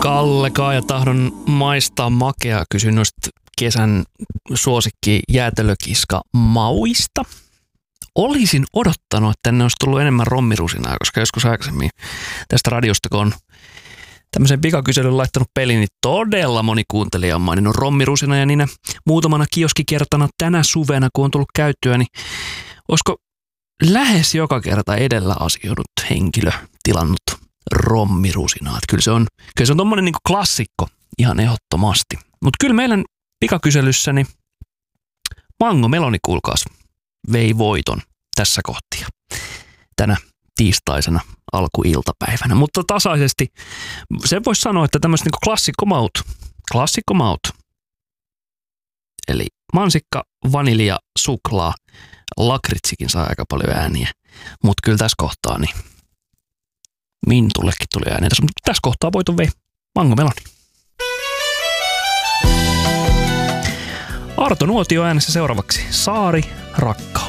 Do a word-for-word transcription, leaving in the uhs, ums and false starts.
Kallekaa ja tahdon maistaa makea. Kysyn noista kesän suosikki jäätelökiska mauista. Olisin odottanut, että tänne olisi tullut enemmän rommirusinaa, koska joskus aikaisemmin tästä radiosta, kun on tämmöisen pikakyselyn laittanut peliin, niin todella moni kuuntelija on maininnut rommirusina ja niinä muutamana kioskikertana tänä suvena, kun on tullut käyttöä, niin olisiko lähes joka kerta edellä asioinut henkilö tilannut rommirusinaa. Kyllä se on, kyllä se on tommonen niinku klassikko ihan ehdottomasti. Mutta kyllä meidän pikakyselyssä niin Mango Meloni, kuulkaas, vei voiton tässä kohtia tänä tiistaisena alkuiltapäivänä. Mutta tasaisesti se voisi sanoa, että tämmöiset niinku klassikkomaut, klassikkomaut, eli mansikka, vanilja, suklaa, lakritsikin saa aika paljon ääniä. Mutta kyllä tässä kohtaa niin Mintullekin tuli ääniä. Mutta tässä kohtaa voiton vei Mango Meloni. Arto Nuotio äänessä seuraavaksi. Saari rakkaus.